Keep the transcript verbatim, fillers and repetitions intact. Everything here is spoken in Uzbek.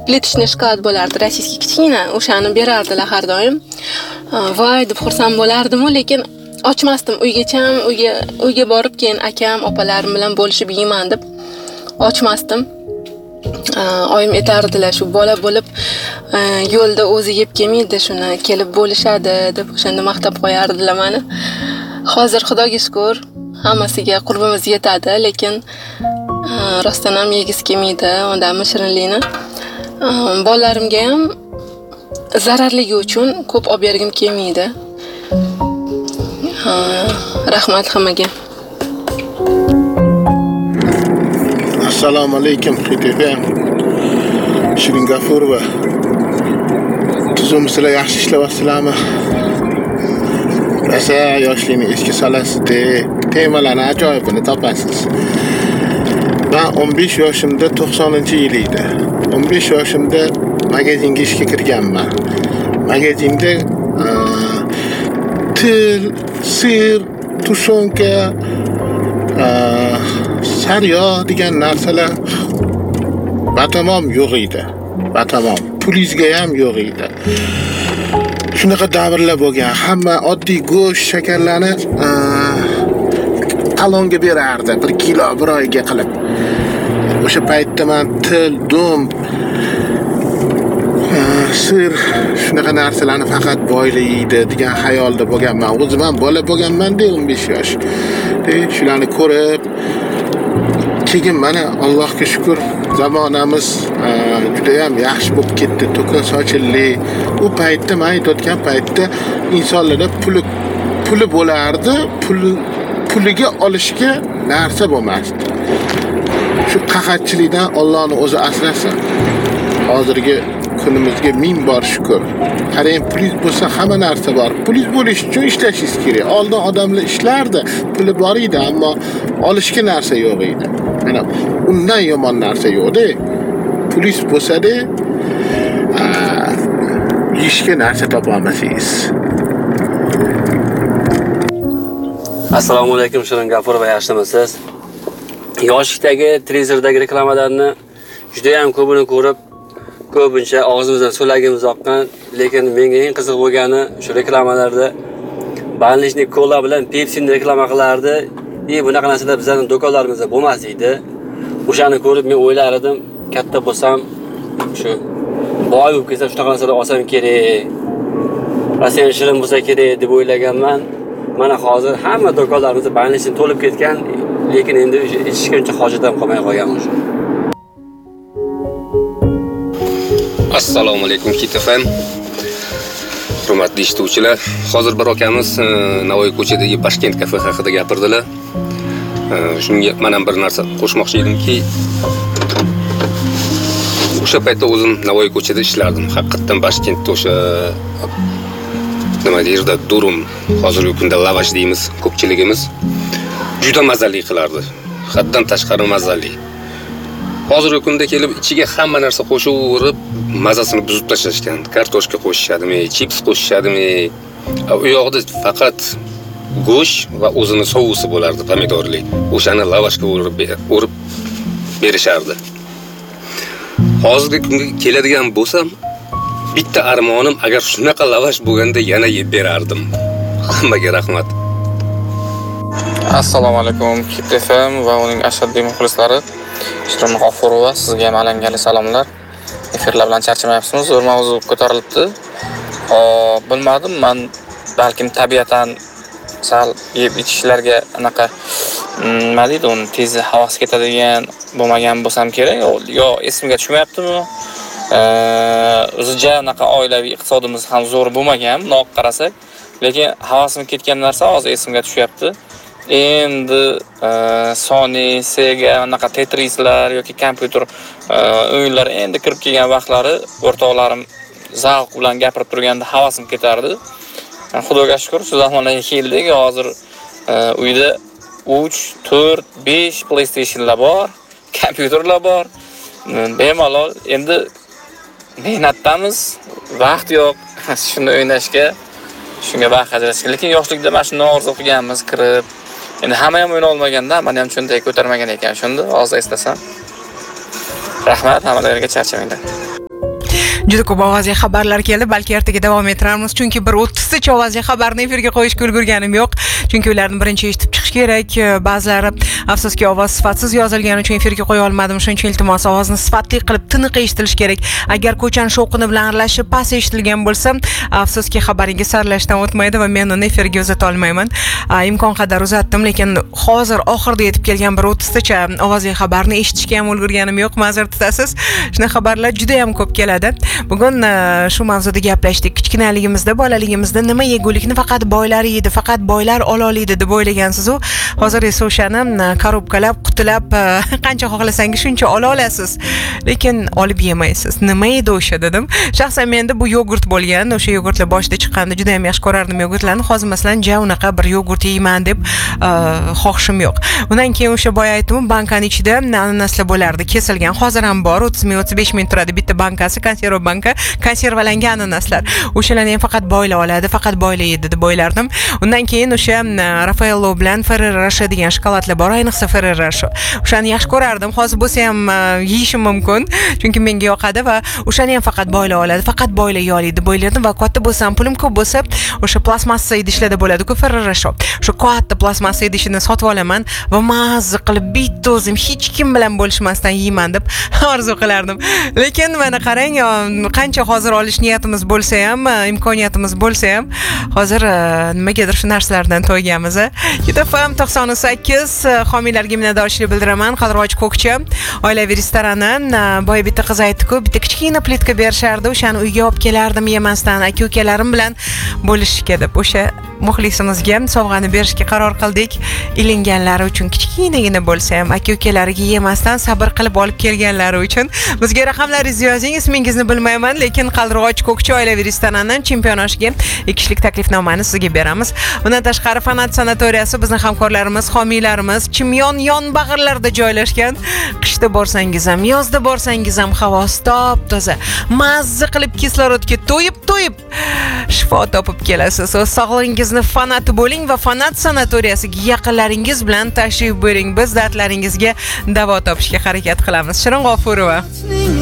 Letishni shikoyat bo'lardi, rossiyskiy kichkina, o'shani berardilar har doim. Voy deb xursand bo'lardim, lekin ochmasdim. Uygacham, uyga uyga borib keyin akam, opalarim bilan bo'lishib yeyman deb ochmasdim. Oyim aytardilar, shu bola bo'lib yo'lda o'zi yeb kelmaydi, shuni kelib bo'lishadi deb o'shanda maqtab qo'yardilar meni. Hozir Xudoga shukr, hammasiga qurbimiz yetadi, lekin rostdan ham yegisi kelmaydi odamning shirinligini. Bolalarimga ham zararligi uchun ko'p olib bergim kelmaydi. Rahmat hammaga. Assalomu alaykum Xitoydan. Shirin G'afurova. Tuzum sizlar yaxshi ishlayapsizlarmi? Asa yoshlikni eski solasida temalarni ajoyibini topasiz. Ben o'n besh yoshimda to'qsoninchi yil edi. o'n besh yoshimda magazinga ishga kirganman. Magazinda til, sir, tushonka, saryo degan narsalar batamom yo'q edi. Batamom. Pulizga ham yo'q edi. Shunaqa davrlar bo'lgan. Hamma oddiy go'sht, shakarlarni talonga berardi, bir kilo bir oyga qilib. O'sha paytda men til, dum, sir shunaqa narsalarni faqat boylaydi degan xayolda bo'lganman. O'zim ham bola bo'lganman-da o'n besh yosh. Shularni ko'rib keyin mana Allohga shukr zamonamiz juda ham yaxshi bo'lib ketdi. To'kin sochilli. U paytda men aytayotgan paytda insonlarda puli puli bo'lardi, puli puliga olishga narsa bo'lmasdi. Shu qahatchilikdan Allohning o'zi asrasin. Hozirgi kunimizga ming bor shukr. Qarang, puliz bo'lsa hamma narsa bor. Puliz bo'lish uchun ishlashingiz kerak. Oldin odamlar ishlardi, puli bor edi, ammo olishga narsa yo'q edi. Mana undan yomon narsa yo'q-da. Puliz bo'lsa-da, yeyishga narsa topa olmasangiz. Assalomu alaykum, Shirin G'afurova, yaxshimisiz? Yoshlikdagi televizordagi reklamalarni juda ham ko'pini ko'rib, ko'pincha og'zimizdan so'lagimiz oqqan, lekin menga eng qiziq bo'lgani shu reklamalarda Banlishni kola bilan Pepsi'ni reklama qilardi. E bunaqa narsalar bizning do'konlarimizda bo'lmas edi. O'shani ko'rib men o'ylar edim, katta bo'lsam shu boy bo'lib ketsam shunaqa narsalar olsam kerak. Rasman shirin bo'lsa kerak deb o'ylaganman. Mana hozir hamma do'konlarimizda Banlishni to'lib ketgan, lekin endi ichishga uncha hojat ham qolmay qolgan o'sha. Assalomu alaykum Kitafam. Hurmatli eshituvchilar, hozir bir akamiz Navoiy ko'chadagi Toshkent kafe haqida gapirdilar. Shunga men ham bir narsa qo'shmoqchi edimki, o'sha paytda o'zim Navoiy ko'chada ishlardim. Haqiqatan Toshkentda o'sha nima deyirda durum, hozirgi kunda lavash deymiz, ko'pchiligimiz juda mazali qilardi. Haddan tashqari mazali. Hozirgi kunda kelib ichiga hamma narsa qo'shib, mazasini buzib tashlashgan. Kartoshka qo'shishadimi, chips qo'shishadimi? U yoqda faqat go'sht va o'zini sousi bo'lardi, pomidorli. O'shani lavashga urib urib berishardi. Hozirgi kunga keladigan bo'lsam, bitta armonim agar shunaqa lavash bo'lganda yana yeb berardim. Hammaga rahmat. Assalomu alaykum Kitafam va uning ashaddiy muxlislari. Shirin G'afurova, sizga ham alangali salomlar. Efirlar bilan charchamayapsizmi? Zo'r mavzu ko'tarilibdi. Hop, bilmadim, men balkim tabiatan sal yeb ichishlarga anaqa nima deydi, uni tez havas ketadigan bo'lmagan bo'lsam kerak. Yo, esimga tushmayaptimi? O'zicha anaqa oilaviy iqtisodimiz ham zo'r bo'lmagan, bundoq qarasak, lekin havasim ketgan narsa hozir esimga tushyapti. Endi Sony, Sega, anaqa Tetrislar yoki kompyuter o'yinlari endi kirib kelgan vaqtlari o'rtoqlarim zavq bilan gapirib turganda havasim ketardi. Xudoga shukr, shu zamonlarga keldik. Hozir uyda uch, to'rt, besh PlayStationlar bor, kompyuterlar bor. Bemalol endi mehnatdamiz, vaqt yo'q shuni o'ynashga, shunga vaqt ajratishga. Lekin yoshlikda mana shuni orzu qilganmiz, kirib. Endi hamma ham o'yna olmaganda, meni ham shunday ko'tarmagan ekan. Shunda hozir eslasam. Rahmat, hammalarga charchamanglar. Juda ko'p ovozli xabarlar keldi, balki ertaga davom ettiramiz, chunki bir o'ttiztacha ovozli xabarni efirga qo'yishga ulgurganim yo'q, chunki ularni birinchi eshitib chiqish kerak. Ba'zilari afsuski ovoz sifatsiz yozilgani uchun efirga qo'ya olmadim, shuning uchun iltimos ovozni sifatli qilib tiniq eshitilishi kerak. Agar ko'chani shovqini bilan aralashib past eshitilgan bo'lsa, afsuski xabaringiz saralashdan o'tmaydi va men uni efirga uzata olmayman. Imkon qadar uzatdim, lekin hozir oxirida yetib kelgan bir o'ttiztacha ovozli xabarni eshitishga ham ulgurganim yo'q, ma'zur tutasiz. Shunday xabarlar juda ham ko'p keladi. Bugun shu mavzuda gaplashdik. Kichkinaligimizda, bolaligimizda nima yegulikni faqat boylar yeydi, faqat boylar ololaydi deb o'ylagansiz-u, hozir esa o'shani korobkalab, qutilab qancha xohlasangiz shuncha ola olasiz, lekin olib yemaysiz. Nima edi o'sha dedim. Shaxsan menda bu yogurt bo'lgan. O'sha yogurtlar boshida chiqqanda juda ham yaxshi ko'rardim yogurtlarni. Hozir masalan ja unaqa bir yogurt yeyman deb xohishim yo'q. Undan keyin o'sha boya aytdim, bankaning ichida ananaslar bo'lardi, kesilgan. Hozir ham bor, o'ttiz ming o'ttiz besh ming turadi bitta bankasi, konserva banka, konservalangan ananaslar. O'shalarni ham faqat boylar oladi, faqat boylar yedi deb o'ylardim. Undan keyin o'sha Raffaello bilan Ferrero Rocher degan shokoladlar bor, ayniqsa Ferrero Rocher. O'shani yaxshi ko'rardim. Hozir bo'lsa ham yeyishim mumkin, chunki menga yoqadi va o'shani ham faqat boylar oladi, faqat boylar yolaydi deb o'ylardim va katta bo'lsam, pulim ko'p bo'lsa, o'sha plastmassa idishlarda bo'ladi-ku Ferrero Rocher. O'sha katta plastmassa idishini sotib olaman va mazza qilib bitta o'zim hech kim bilan bo'lishmasdan yeyman deb orzu qilardim. Lekin mana qarang, qancha hozir olish niyatimiz bo'lsa ham, imkoniyatimiz bo'lsa ham, hozir nimagadir shu narsalardan to'yganmiz. Yutafam to'qson sakkiz homiylarga minnatdorchilik bildiraman. Qaldiroch Ko'kcha oilaviy restorani. Boya bitta qiz aytdi-ku, bitta kichkina plitka berishardi, o'shani uyga olib kelardim yemasdan, aka-ukalarim bilan bo'lishga deb. O'sha muxlisimizga sovg'ani berishga qaror qildik. Ilinganlari uchun, kichkinagina bo'lsa ham aka-ukalariga yemasdan sabr qilib olib kelganlari uchun bizga raqamlaringizni yozing. Ismingizni bilmayman, lekin Qaldiroch Ko'kcha oilaviy restoranidan chempionashga ikki kishilik taklifnomani sizga beramiz. Bundan tashqari Fanat sanatoriyasi bizning hamkorlarimiz, homiylarimiz Chimyon yonbag'irlarda joylashgan. Qishda borsangiz ham, yozda borsangiz ham havo top-toza, mazza qilib kislorodga to'yib-to'yib shifo topib kelasiz. O'z sog'lig'ingizni fanati bo'ling va Fanat sanatoriyasiga yaqinlaringiz bilan tashrif buyuring. Biz dardlaringizga davo topishga harakat qilamiz. Shirin G'ofurova.